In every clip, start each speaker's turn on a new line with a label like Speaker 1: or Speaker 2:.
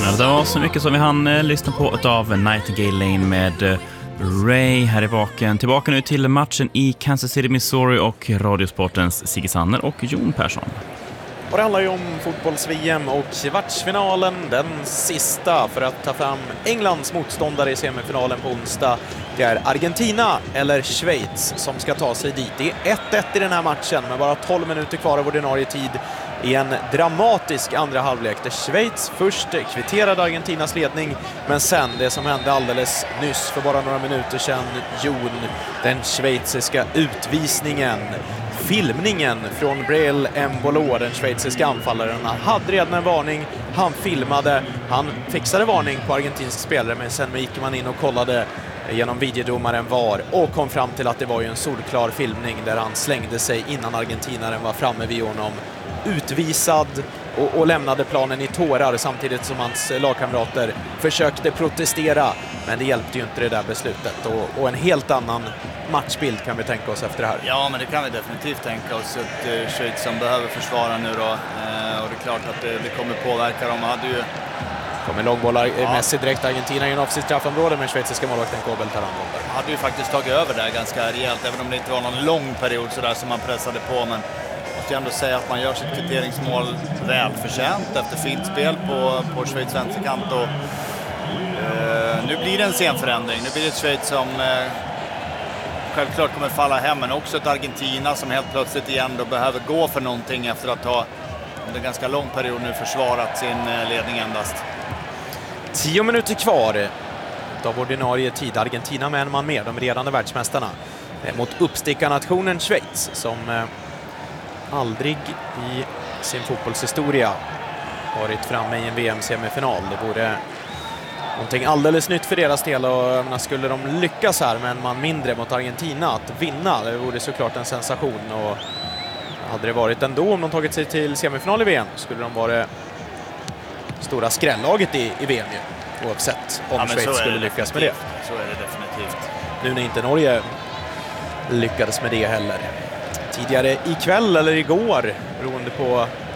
Speaker 1: Det var så mycket som vi hann lyssna på av Nightingale Lane med Ray här i vaken. Tillbaka nu till matchen i Kansas City, Missouri och Radiosportens Sigge Sanner och Jon Persson.
Speaker 2: Och det handlar ju om fotbolls-VM och kvartsfinalen, den sista för att ta fram Englands motståndare i semifinalen på onsdag. Det är Argentina eller Schweiz som ska ta sig dit. Det är 1-1 i den här matchen med bara 12 minuter kvar av ordinarie tid i en dramatisk andra halvlek där Schweiz först kvitterade Argentinas ledning, men sen det som hände alldeles nyss för bara några minuter sedan, Jon, den schweiziska utvisningen. Filmningen från Breel Embolo, den schweiziska anfallaren, han hade redan en varning, han filmade, han fixade varning på argentinsk spelare, men sen gick man in och kollade genom videodomaren VAR och kom fram till att det var ju en solklar filmning där han slängde sig innan argentinaren var framme vid honom, utvisad och lämnade planen i tårar samtidigt som hans lagkamrater försökte protestera, men det hjälpte ju inte det där beslutet och en helt annan matchbild kan vi tänka oss efter det här.
Speaker 3: Ja, men det kan vi definitivt tänka oss. Ett Schweiz som behöver försvara nu då, och det är klart att det kommer påverka dem. Hade ju
Speaker 2: kommer långbollar Messi direkt Argentina i en offensivt straffområde med schweiziska målvakten Kobel tar hand.
Speaker 3: Hade ju faktiskt tagit över där ganska rejält, även om det inte var någon lång period så där som man pressade på, men måste jag ändå säga att man gör sitt kvitteringsmål välförtjänt efter fint spel på Schweiz vänsterkant, och nu blir det en sen förändring. Nu blir det ett Schweiz som självklart kommer falla hem, men också ett Argentina som helt plötsligt igen då behöver gå för någonting efter att ha under en ganska lång period nu försvarat sin ledning endast.
Speaker 2: 10 minuter kvar av ordinarie tid. Argentina med en man mer, de regerande världsmästarna, mot uppstickarnationen Schweiz som aldrig i sin fotbollshistoria varit framme i en VM-semifinal. Det vore någonting alldeles nytt för deras del, och skulle de lyckas här med en man mindre mot Argentina att vinna, det vore såklart en sensation, och hade det varit ändå om de tagit sig till semifinal i VM skulle de vara stora skrällaget i VM ju, oavsett om Schweiz skulle lyckas med det.
Speaker 3: Så är det definitivt.
Speaker 2: Nu när inte Norge lyckades med det heller. Tidigare ikväll eller igår, beroende på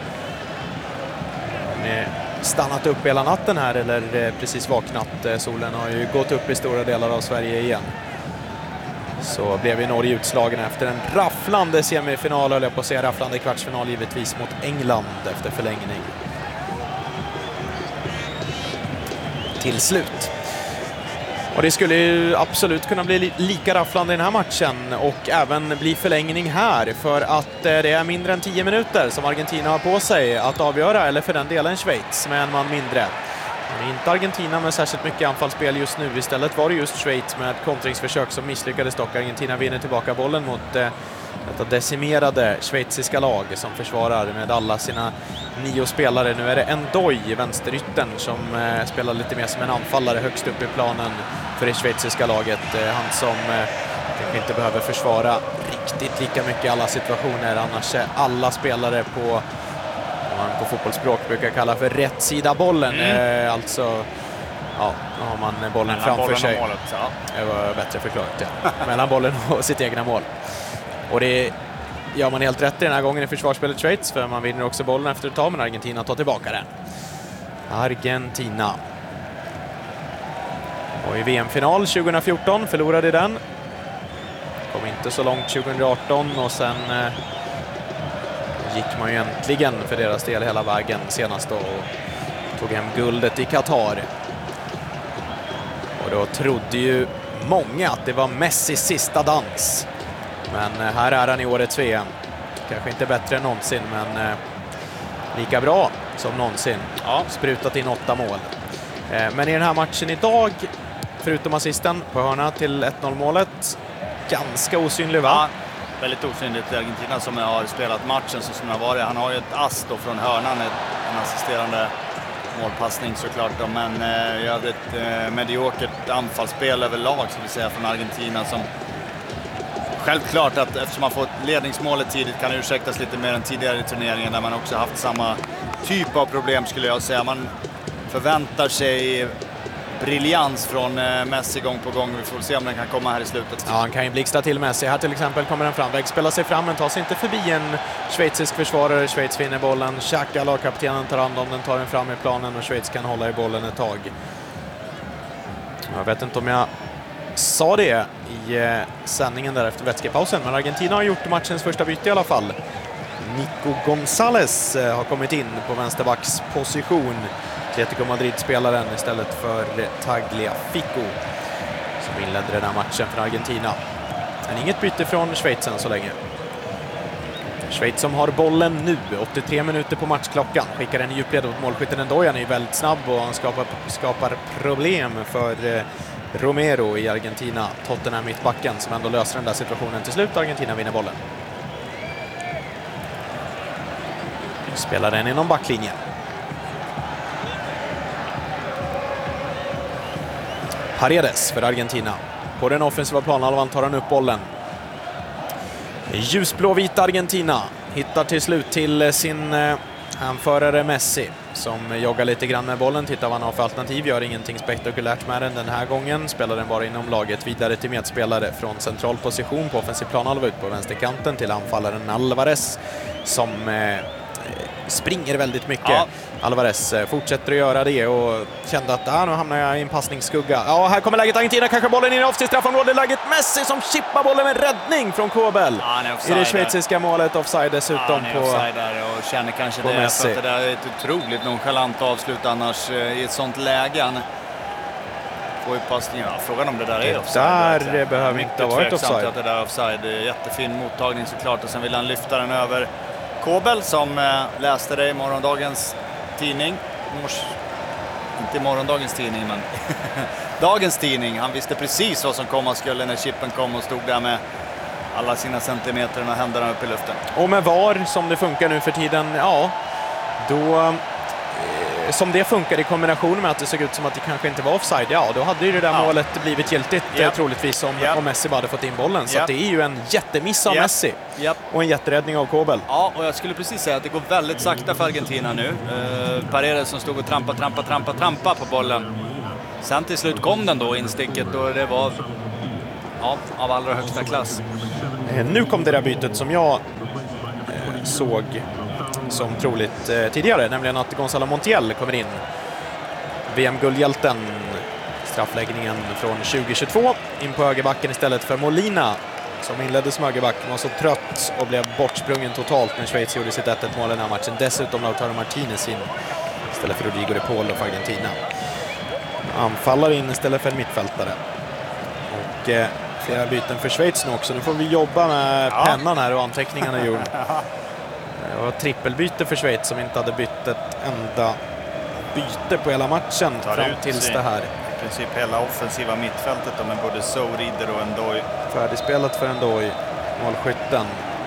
Speaker 2: om ni stannat upp hela natten här eller precis vaknat, solen har ju gått upp i stora delar av Sverige igen, så blev ju Norge utslagen efter en rafflande semifinal, eller på att säga rafflande kvartsfinal givetvis, mot England efter förlängning. Till slut. Och det skulle ju absolut kunna bli lika rafflande i den här matchen och även bli förlängning här, för att det är mindre än 10 minuter som Argentina har på sig att avgöra, eller för den delen Schweiz med en man mindre. Det är inte Argentina med särskilt mycket anfallsspel just nu, istället var det just Schweiz med ett kontringsförsök som misslyckades dock. Argentina vinner tillbaka bollen mot detta decimerade schweiziska lag som försvarar med alla sina 9 spelare. Nu är det Ndoye, vänsterytten, som spelar lite mer som en anfallare högst upp i planen för det schweiziska laget. Han som kanske inte behöver försvara riktigt lika mycket i alla situationer, annars är alla spelare på vad man på fotbollsspråk brukar kalla för rätt sida bollen. Alltså, ja, då har man bollen framför sig.
Speaker 3: Målet, ja.
Speaker 2: Det var bättre förklarat, ja. Mellan bollen och sitt egna mål. Och det gör man helt rätt i den här gången i försvarsspelet Schweiz, för man vinner också bollen efter ett tag, men Argentina tar tillbaka den. Argentina. Och i VM-final 2014 förlorade den. Kom inte så långt 2018 och sen gick man ju äntligen för deras del hela vägen senast då och tog hem guldet i Qatar. Och då trodde ju många att det var Messis sista dans. Men här är han i årets VM. Kanske inte bättre än någonsin, men lika bra som någonsin. Ja, sprutat in 8 mål. Men i den här matchen idag, förutom assisten på hörna till 1-0-målet, ganska osynlig, va?
Speaker 3: Ja, väldigt osynligt i Argentina som har spelat matchen så som det har varit. Han har ju ett ass då från hörnan, en assisterande målpassning såklart då, men i övrigt mediokert anfallsspel överlag, så vill säga, från Argentina, som självklart att eftersom man får ledningsmålet tidigt kan det ursäktas lite mer än tidigare i turneringen där man också haft samma typ av problem, skulle jag säga. Man förväntar sig briljans från Messi gång på gång. Vi får se om den kan komma här i slutet.
Speaker 2: Ja, han kan ju blixtra till Messi. Här till exempel kommer den fram. Spelar sig fram men tar sig inte förbi en schweizisk försvarare. Schweiz vinner bollen. Xhaka, lagkaptenen, tar hand om den, tar den fram i planen och Schweiz kan hålla i bollen ett tag. Jag vet inte om jag sa det i sändningen där efter vätskepausen, men Argentina har gjort matchens första byte i alla fall. Nico González har kommit in på vänsterbacksposition. Atletico Madrid-spelaren istället för Tagliafico som inledde den här matchen för Argentina. Men inget byte från Schweiz än så länge. Schweiz som har bollen nu, 83 minuter på matchklockan. Skickar en djupled åt målskytten Ndoye. Han är väldigt snabb och han skapar problem för Romero i Argentina. Tottenham mittbacken som ändå löser den där situationen till slut. Argentina vinner bollen. Spelar den inom backlinjen. Paredes för Argentina. På den offensiva planhalvan tar han upp bollen. Ljusblåvit Argentina hittar till slut till sin anförare Messi som joggar lite grann med bollen. Tittar vad han har för alternativ. Gör ingenting spektakulärt med den här gången. Spelar den bara inom laget vidare till medspelare från central position på offensiv planhalva ut på vänsterkanten till anfallaren Alvarez som springer väldigt mycket. Ja. Alvarez fortsätter att göra det och kände att nu hamnar jag i en passningsskugga. Ja, här kommer läget. Argentina kanske bollen in i offside straffområdet. Läget Messi som chippar bollen med räddning från Kobel.
Speaker 3: Ja,
Speaker 2: i det schweiziska målet. Offside dessutom på
Speaker 3: offside där och känner kanske det Messi. För att det där är ett otroligt nonchalant avslut annars i ett sånt läge. Får ju passningen. Ja, frågan om det där är offside.
Speaker 2: Där behöver inte ha varit offside.
Speaker 3: Att det där är offside. Jättefin mottagning såklart och sen vill han lyfta den över Kobel som läste det i morgondagens tidning. Inte i morgondagens tidning, men dagens tidning. Han visste precis vad som komma skulle när chippen kom och stod där med alla sina centimeter och händerna upp i luften.
Speaker 2: Och med VAR som det funkar nu för tiden, ja, då som det funkar i kombination med att det såg ut som att det kanske inte var offside, ja, då hade ju det där målet blivit giltigt troligtvis om Messi bara hade fått in bollen. Så att det är ju en jättemiss av Messi och en jätteräddning av Kobel.
Speaker 3: Ja, och jag skulle precis säga att det går väldigt sakta för Argentina nu. Paredes som stod och trampa på bollen. Sen till slut kom den då, insticket, och det var av allra högsta klass.
Speaker 2: Nu kom det där bytet som jag såg som troligt tidigare, nämligen att Gonzalo Montiel kommer in. VM-guldhjälten, straffläggningen från 2022, in på högerbacken istället för Molina som inledde som högerback. Han var så trött och blev bortsprungen totalt när Schweiz gjorde sitt 1-1-mål i den här matchen. Dessutom Lautaro Martinez in istället för Rodrigo de Paul för Argentina. Anfallare in istället för en mittfältare. Och flera byten för Schweiz nu också. Nu får vi jobba med pennan här och anteckningarna är gjorda. Det var trippelbyte för Schweiz som inte hade bytt ett enda byte på hela matchen fram tills det här.
Speaker 3: I princip hela offensiva mittfältet med både Sourider och Ndoye.
Speaker 2: Färdigspelat för Ndoye, målskytten.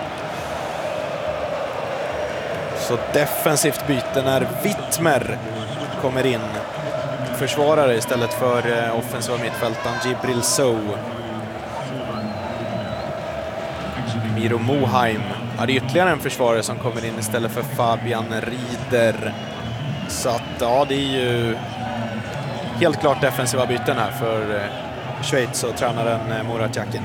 Speaker 2: Så defensivt byte när Wittmer kommer in. Försvarare istället för offensiva mittfältaren Djibril Sow. Miro Mohaim. Ja, det är ytterligare en försvarare som kommer in istället för Fabian Rieder. Så att ja, det är ju helt klart defensiva byten här för Schweiz och tränaren Murat Yakin.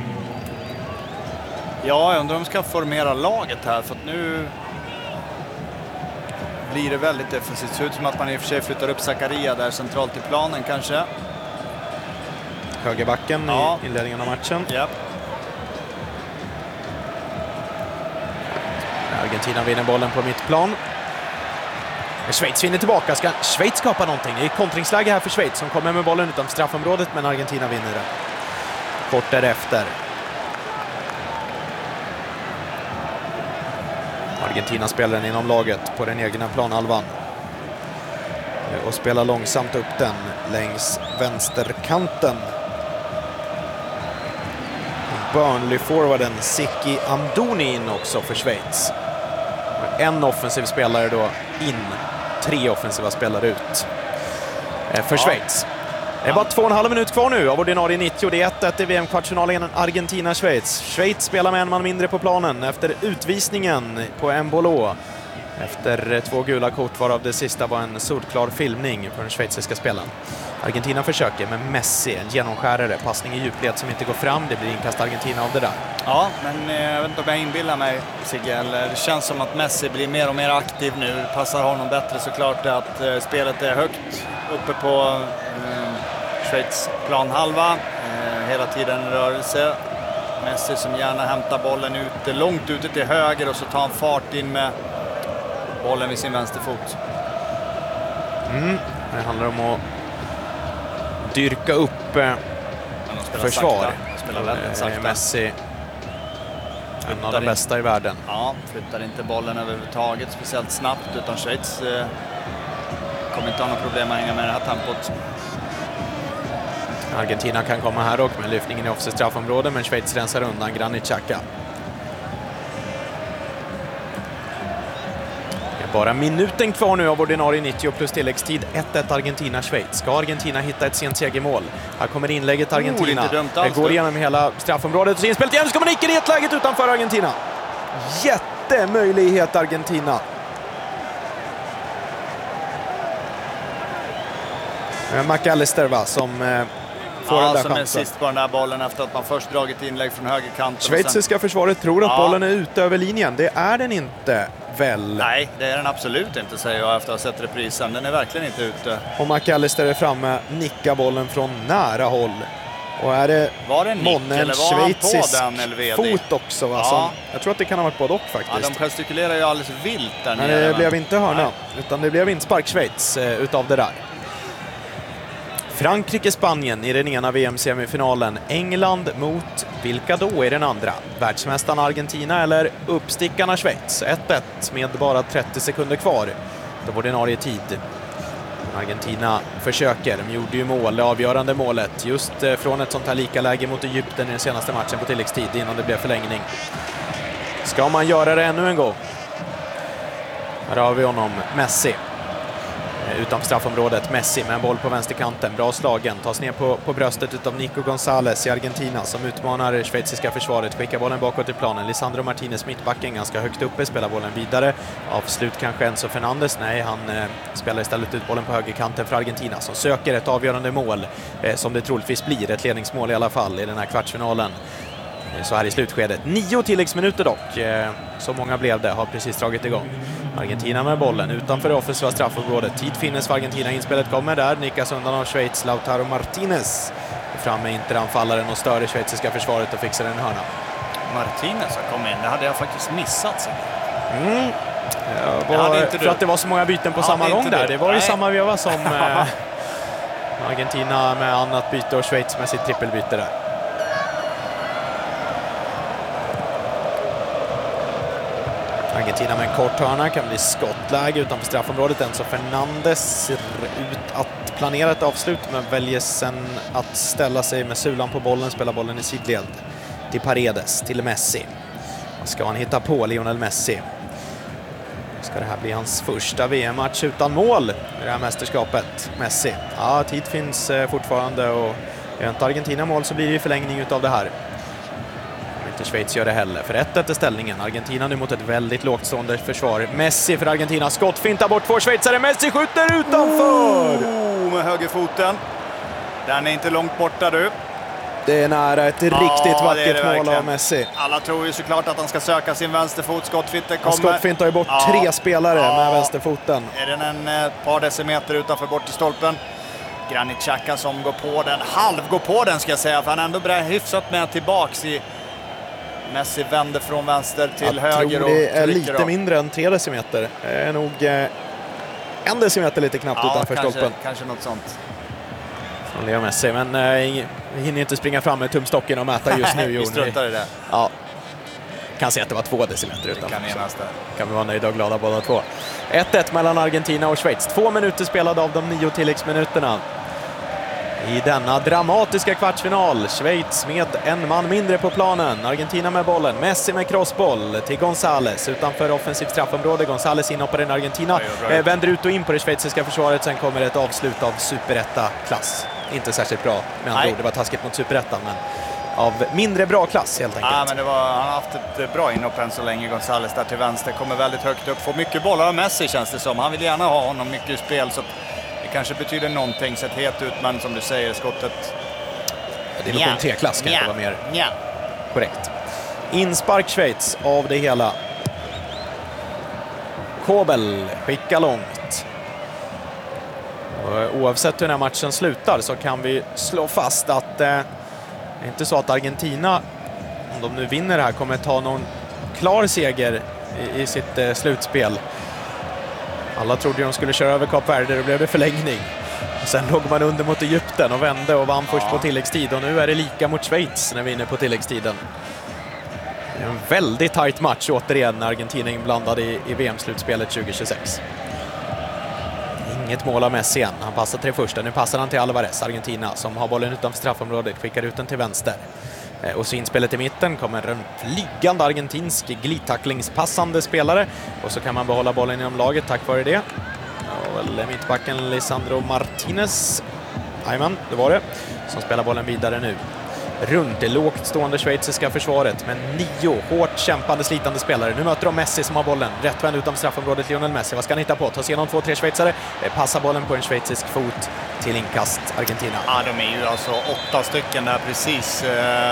Speaker 3: Ja, jag undrar om de ska formera laget här, för att nu blir det väldigt defensivt. Det ser ut som att man i och för sig flyttar upp Zakaria där centralt i planen kanske.
Speaker 2: Högerbacken i inledningen av matchen.
Speaker 3: Ja.
Speaker 2: Argentina vinner bollen på mittplan. Schweiz vinner tillbaka. Ska Schweiz skapa någonting? Det är kontringsläge här för Schweiz som kommer med bollen utom straffområdet, men Argentina vinner det. Kort därefter. Argentina spelar den inom laget på den egna planhalvan. Och spelar långsamt upp den längs vänsterkanten. Burnley-forwarden Siki Amdouni in också för Schweiz. En offensiv spelare då in, 3 offensiva spelare ut för Schweiz. Det är bara 2,5 minuter kvar nu av ordinarie 90. Det är 1-1 i VM-kvartsfinalen Argentina-Schweiz. Schweiz spelar med en man mindre på planen efter utvisningen på Embolo. Efter 2 gula kort, varav det sista var en solklar filmning för den schweiziska spelaren. Argentina försöker med Messi, en genomskärare, passning i djupled som inte går fram. Det blir inkast Argentina av det där.
Speaker 3: Ja, men jag vet inte om jag inbillar mig, Sigge, eller det känns som att Messi blir mer och mer aktiv nu. Passar honom bättre såklart att spelet är högt uppe på Schweiz planhalva. Hela tiden rörelse. Messi som gärna hämtar bollen ute, långt ute till höger, och så tar han fart in med bollen vid sin vänsterfot.
Speaker 2: Det handlar om att dyrka upp försvar.
Speaker 3: Spelar väldigt sakta.
Speaker 2: Messi, en av de bästa i världen.
Speaker 3: Ja, flyttar inte bollen överhuvudtaget speciellt snabbt, utan Schweiz kommer inte ha några problem att hänga med det här tempot.
Speaker 2: Argentina kan komma här och med lyftningen i offset straffområde, men Schweiz rensar undan Granit Xhaka. Bara minuten kvar nu av ordinarie 90 plus tilläggstid. 1-1 Argentina-Schweiz. Ska Argentina hitta ett sent segermål? Här kommer inlägget Argentina. Det går igenom hela straffområdet och så inspelet igen. Så kommer Nicker i ett läget utanför Argentina. Jättemöjlighet Argentina. McAllister va, som får den där
Speaker 3: som
Speaker 2: chansen.
Speaker 3: är sist på den där bollen efter att man först dragit inlägg från högerkanten.
Speaker 2: Schweiziska försvaret tror att bollen är ute över linjen. Det är den inte. Väl.
Speaker 3: Nej, det är den absolut inte, säger jag efter att ha sett reprisen. Den är verkligen inte ute.
Speaker 2: Och McAllister är framme, nickar bollen från nära håll. Och är det månne en schweizisk fot också? Va?
Speaker 3: Ja.
Speaker 2: Jag tror att det kan ha varit både och faktiskt.
Speaker 3: Ja, de gestikulerar ju alldeles vilt där nere.
Speaker 2: Men det blev inte hörna, utan det blev inspark Schweiz utav det där. Frankrike-Spanien i den ena VM-semifinalen. England mot vilka då i den andra? Världsmästarna Argentina eller uppstickarna Schweiz? 1-1 med bara 30 sekunder kvar på ordinarie tid. Argentina försöker. De gjorde ju mål, det avgörande målet. Just från ett sånt här lika läge mot Egypten i den senaste matchen på tilläggstid innan det blev förlängning. Ska man göra det ännu en gång? Här har vi honom, Messi. Utanför straffområdet, Messi med en boll på vänsterkanten, bra slagen, tas ner på bröstet utav Nico González i Argentina som utmanar det schweiziska försvaret, skickar bollen bakåt i planen. Lisandro Martinez, mittbacken, ganska högt uppe, spelar bollen vidare. Avslut kanske Enzo Fernandes, nej, han spelar istället ut bollen på högerkanten för Argentina som söker ett avgörande mål som det troligtvis blir, ett ledningsmål i alla fall i den här kvartsfinalen. Så här i slutskedet. 9 tilläggsminuter dock. Så många blev det, har precis dragit igång. Argentina med bollen utanför det offensiva straffområdet. Tid finnes för Argentina. Inspelet kommer där. Nickas undan av Schweiz. Lautaro Martinez. Fram med interanfallaren och stör det schweiziska försvaret och fixar en hörna.
Speaker 3: Martinez har kommit in. Det hade jag faktiskt missat.
Speaker 2: För att det var så många byten på samma gång där. Det var i samma veva som Argentina med annat byte och Schweiz med sitt trippelbyte där. Argentina med en kort hörna, kan bli skottläge utanför straffområdet. Enzo Fernandes ser ut att planera ett avslut men väljer sen att ställa sig med sulan på bollen, spela bollen i sidled till Paredes, till Messi. Vad ska han hitta på, Lionel Messi? Ska det här bli hans första VM-match utan mål i det här mästerskapet? Messi. Ja, tid finns fortfarande och är inte Argentina mål så blir det ju förlängning utav det här. Schweiz gör det heller. För 1-1 är ställningen. Argentina nu mot ett väldigt lågt stående försvar. Messi för Argentina. Skott fintar bort 2 schweizare. Messi skjuter utanför!
Speaker 3: Med högerfoten. Den är inte långt borta du.
Speaker 2: Det är nära ett riktigt vackert mål av Messi.
Speaker 3: Alla tror ju såklart att han ska söka sin vänsterfot. Skottfinten kommer.
Speaker 2: Skottfintar ju bort 3 spelare med vänsterfoten.
Speaker 3: Är den en par decimeter utanför bort i stolpen? Granit Xhaka som går på den. Går på den ska jag säga. För han ändå börjar hyfsat med tillbaks i... Messi vänder från vänster till höger.
Speaker 2: Det är lite mindre än 3 decimeter. Det är nog 1 decimeter lite knappt utanför stolpen.
Speaker 3: Kanske något sånt.
Speaker 2: Från Leo Messi, men hinner inte springa fram med tumstocken och mäta just nu.
Speaker 3: Vi struntar i det.
Speaker 2: Ja. Kan säga att det var 2 decimeter utanför. Kan vi vara nöjda och glada båda två. 1-1 mellan Argentina och Schweiz. 2 minuter spelade av de 9 tilläggsminuterna. I denna dramatiska kvartsfinal. Schweiz med en man mindre på planen. Argentina med bollen. Messi med crossboll till González utanför offensivt straffområde. González inhoppar i Argentina. Vänder ut och in på det schweiziska försvaret. Sen kommer ett avslut av superetta-klass. Inte särskilt bra med andra ord. Det var taskigt mot superettan, men av mindre bra klass helt enkelt.
Speaker 3: Ja, men han har haft ett bra inhopp än så länge, González där till vänster. Kommer väldigt högt upp, får mycket bollar av Messi känns det som. Han vill gärna ha honom mycket i spel, så det kanske betyder någonting. Sett helt ut, men som du säger, skottet...
Speaker 2: Division 3-klass kan vara mer korrekt. Inspark Schweiz av det hela. Kobel skickar långt. Och oavsett hur den här matchen slutar så kan vi slå fast att det är inte så att Argentina, om de nu vinner här, kommer ta någon klar seger i sitt slutspel. Alla trodde de skulle köra över Kap Verde, då blev det förlängning. Sen låg man under mot Egypten och vände och vann först på tilläggstid. Och nu är det lika mot Schweiz när vi är inne på tilläggstiden. Det är en väldigt tajt match återigen när Argentina är inblandade i VM-slutspelet 2026. Inget mål av Messi än. Han passar till det första. Nu passar han till Alvarez, Argentina, som har bollen utanför straffområdet. Skickar ut den till vänster. Och så inspelet i mitten kommer en flygande argentinsk glidtacklingspassande spelare. Och så kan man behålla bollen inom laget tack vare det. Väl mittbacken Lisandro Martinez. Jajamän, det var det. Som spelar bollen vidare nu. Runt det lågt stående schweiziska försvaret med 9 hårt kämpande slitande spelare. Nu möter de Messi som har bollen. Rättvänd utom straffområdet, Lionel Messi. Vad ska han hitta på? Ta sig igenom 2-3 schweizare. Passar bollen på en schweizisk fot till inkast Argentina.
Speaker 3: Ja, de är ju alltså 8 stycken där precis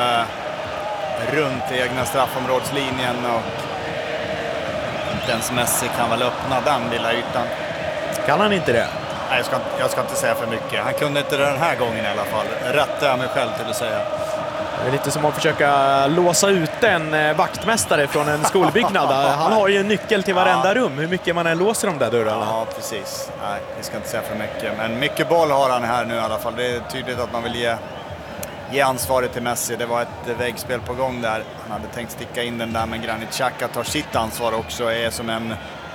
Speaker 3: runt egna straffområdslinjen. Och inte ens Messi kan väl öppna den lilla ytan.
Speaker 2: Kan han inte det?
Speaker 3: Nej, jag ska inte säga för mycket. Han kunde inte det den här gången i alla fall. Rätt är mig själv till att säga.
Speaker 2: Det är lite som att försöka låsa ut en vaktmästare från en skolbyggnad. Han har ju en nyckel till varenda rum. Hur mycket man än låser de där dörrarna.
Speaker 3: Ja, precis. Nej, jag ska inte säga för mycket. Men mycket boll har han här nu i alla fall. Det är tydligt att man vill ge ansvaret till Messi. Det var ett vägspel på gång där. Han hade tänkt sticka in den där, men Granit Xhaka tar sitt ansvar också. Är som en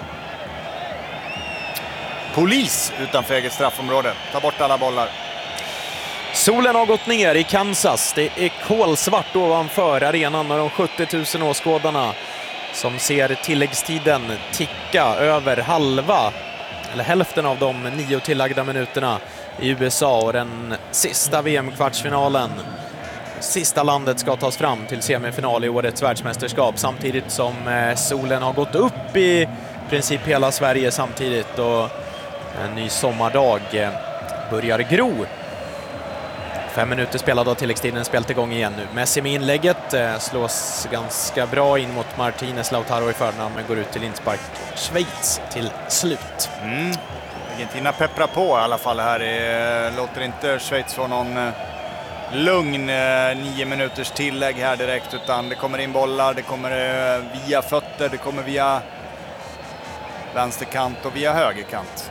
Speaker 3: polis utanför eget straffområde. Ta bort alla bollar.
Speaker 2: Solen har gått ner i Kansas. Det är kolsvart ovanför arenan och de 70 000 åskådarna som ser tilläggstiden ticka över hälften av de 9 tillagda minuterna i USA, och den sista VM-kvartsfinalen. Sista landet ska tas fram till semifinal i årets världsmästerskap, samtidigt som solen har gått upp i princip hela Sverige samtidigt, och en ny sommardag börjar gro. 5 minuter spelade av tilläggstiden, spelat igång igen nu. Messi med inlägget slås ganska bra in mot Martinez. Lautaro i förnamn, men går ut till inspark. Schweiz till slut.
Speaker 3: Argentina pepprar på i alla fall här. Låter inte Schweiz få någon lugn 9 minuters tillägg här direkt, utan det kommer in bollar, det kommer via fötter, det kommer via vänsterkant och via högerkant.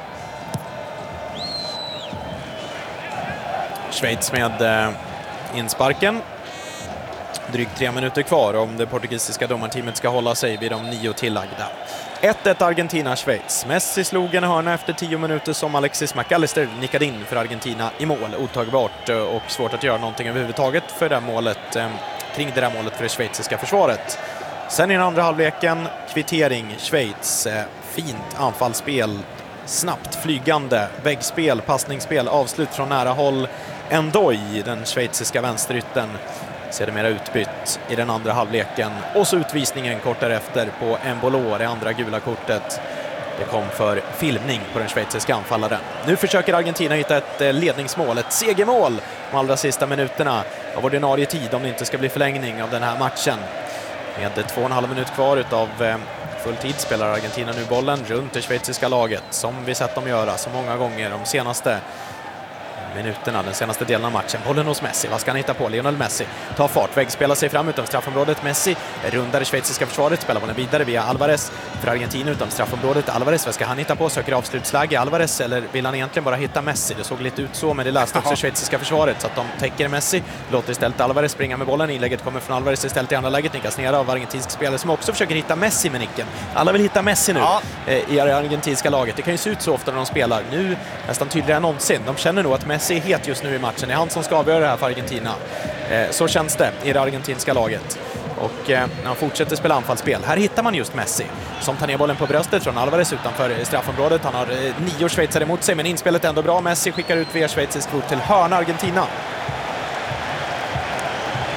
Speaker 2: Schweiz med insparken. Drygt 3 minuter kvar om det portugisiska domarteamet ska hålla sig vid de 9 tillagda. 1-1 Argentina-Schweiz. Messi slog en hörna efter 10 minuter som Alexis McAllister nickade in för Argentina i mål. Otagbart och svårt att göra någonting överhuvudtaget för det målet, kring det där målet för det schweiziska försvaret. Sen i den andra halvleken, kvittering Schweiz. Fint anfallsspel, snabbt flygande, väggspel, passningsspel, avslut från nära håll. Endoi, den schweiziska vänsterytten, ser det mera utbytt i den andra halvleken. Och så utvisningen kort därefter på Embolo, det andra gula kortet. Det kom för filmning på den schweiziska anfallaren. Nu försöker Argentina hitta ett ledningsmål, ett segermål de allra sista minuterna av ordinarie tid, om det inte ska bli förlängning av den här matchen. Med 2,5 minut kvar utav full tid spelar Argentina nu bollen runt det schweiziska laget, som vi sett dem göra så många gånger de senaste minuterna, den senaste delen av matchen. Bollen hos Messi, vad ska han hitta på? Lionel Messi tar fart, vägspelar sig fram utom straffområdet. Messi rundar det schweiziska försvaret, spelar bollen vidare via Alvarez för Argentina utom straffområdet. Alvarez, vad ska han hitta på? Söker avslutsläge Alvarez, eller vill han egentligen bara hitta Messi? Det såg lite ut så, men det läste också schweiziska försvaret, så att de täcker Messi, låter istället Alvarez springa med bollen. Inlägget kommer från Alvarez istället i andra läget, nickas ner av argentinsk spelare som också försöker hitta Messi med nicken. Alla vill hitta Messi nu i det argentinska laget. Det kan ju se ut så ofta när de spelar. Nu nästan tydligare än någonsin. De känner nog att Messi är het just nu i matchen. Det är han som ska avgöra det här för Argentina. Så känns det i det argentinska laget. Och när han fortsätter spela anfallsspel. Här hittar man just Messi som tar ner bollen på bröstet från Alvarez utanför straffområdet. Han har 9 schweizare emot sig, men inspelet är ändå bra. Messi skickar ut via schweizisk fot till hörna Argentina.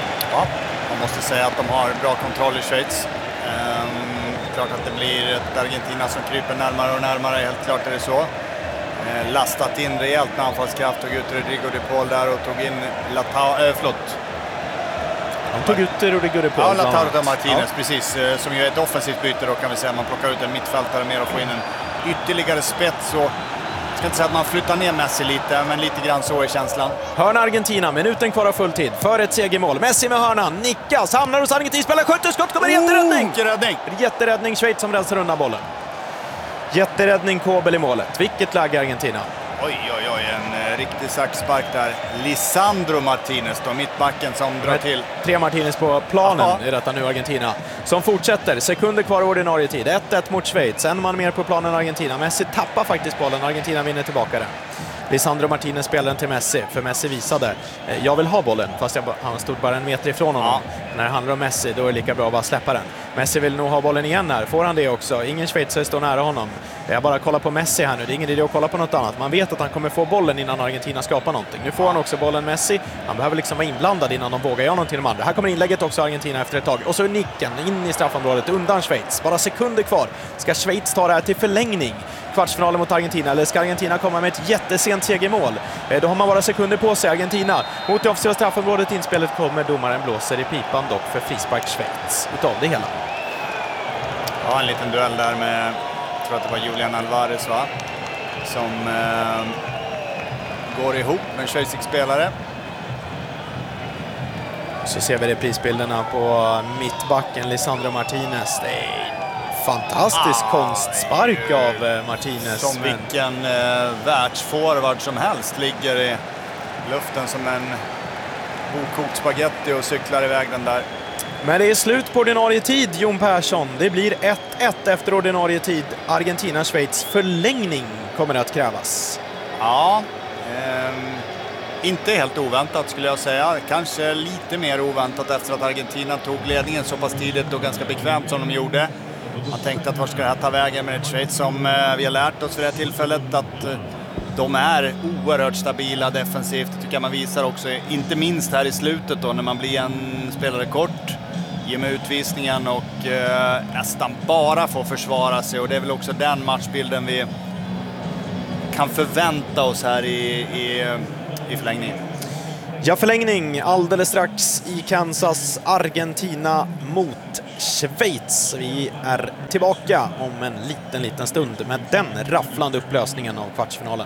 Speaker 3: måste säga att de har bra kontroll i Schweiz. Klart att det blir ett Argentina som kryper närmare och närmare, helt klart är det så. Lastat in rejält med anfallskraft, tog ut Rodrigo de Paul där och tog in
Speaker 2: De tog ut Rodrigo de Paul.
Speaker 3: Ja, Lautaro Martinez, precis. Som ju är ett offensivt byte då, kan vi säga. Man plockar ut en mittfältare mer och får in en ytterligare spets. Och jag ska inte säga att man flyttar ner Messi lite, men lite grann så är känslan.
Speaker 2: Hörna Argentina, minuten kvar av fulltid. För ett segermål. Messi med hörnan, nickas, hamnar hos Argentina, spelar skytteskott, kommer jätteräddning! Jätteräddning, Schweiz som rensar undan bollen. Jätteräddning, Kobel i målet. Vilket läge Argentina.
Speaker 3: Oj, en riktig saxspark där. Lisandro Martinez då, mittbacken som drar till.
Speaker 2: 3 Martinez på planen i detta nu Argentina. Som fortsätter, sekunder kvar i ordinarie tid. 1-1 mot Schweiz, en man mer på planen Argentina. Messi tappar faktiskt bollen, Argentina vinner tillbaka den. Lisandro Martinez spelar den till Messi, för Messi visade jag vill ha bollen, fast han stod bara en meter ifrån honom. När det handlar om Messi, då är det lika bra att bara släppa den. Messi vill nog ha bollen igen här, får han det också? Ingen schweizare står nära honom. Jag bara kollar på Messi här nu, det är ingen idé att kolla på något annat. Man vet att han kommer få bollen innan Argentina skapar någonting. Nu får han också bollen, Messi. Han behöver liksom vara inblandad innan de vågar göra någonting till de andra. Här kommer inlägget också Argentina efter ett tag. Och så är nicken in i straffområdet undan Schweiz. Bara sekunder kvar. Ska Schweiz ta det här till förlängning? Kvartsfinalen mot Argentina, eller ska Argentina komma med ett jättesent segermål? Då har man bara sekunder på sig. Argentina mot det offensiva straffområdet, inspelet kommer, domaren blåser i pipan dock för frispark Schweiz utav det hela.
Speaker 3: Ja, en liten duell där med, jag tror att det var Julian Alvarez va? Som går ihop med en schweizisk spelare.
Speaker 2: Så ser vi reprisbilderna på mittbacken Lisandro Martinez. Det är fantastisk konstspark av Martinez.
Speaker 3: Som vilken världsforward som helst, ligger i luften som en okokt spaghetti och cyklar iväg den där.
Speaker 2: Men det är slut på ordinarie tid, Jon Persson. Det blir 1-1 efter ordinarie tid. Argentina-Schweiz förlängning kommer att krävas.
Speaker 3: Ja, inte helt oväntat skulle jag säga. Kanske lite mer oväntat efter att Argentina tog ledningen så pass tidigt och ganska bekvämt som de gjorde. Man tänkte att var ska det här ta vägen med ett Schweiz som vi har lärt oss vid det här tillfället att de är oerhört stabila defensivt. Det tycker jag man visar också, inte minst här i slutet då när man blir en spelare kort, ger med utvisningen och nästan bara får försvara sig. Och det är väl också den matchbilden vi kan förvänta oss här i förlängningen.
Speaker 2: Ja, förlängning alldeles strax i Kansas. Argentina mot Schweiz. Vi är tillbaka om en liten stund med den rafflande upplösningen av kvartsfinalen.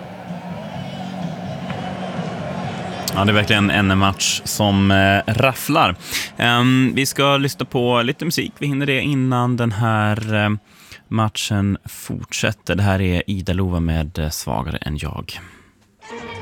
Speaker 1: Ja, det är verkligen en match som rafflar. Vi ska lyssna på lite musik. Vi hinner det innan den här matchen fortsätter. Det här är Ida Lova med Svagare än jag.